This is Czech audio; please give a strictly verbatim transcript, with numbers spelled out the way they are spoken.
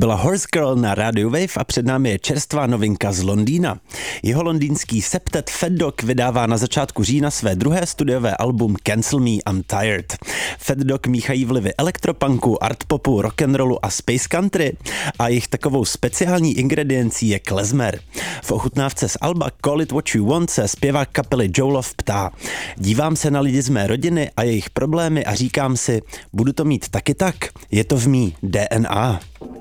byla Horse Girl na Radio Wave a před námi je čerstvá novinka z Londýna. Jeho londýnský septet Fat Dog vydává na začátku října své druhé studiové album Cancel Me, I'm Tired. Fat Dog míchají vlivy elektropunku, artpopu, rock'n'rollu a space country a jejich takovou speciální ingrediencí je klezmer. V ochutnávce z alba Call It What You Want se zpěvák kapely Joe Love ptá: dívám se na lidi z mé rodiny a jejich problémy a říkám si, budu to mít taky tak, je to v mý D N A.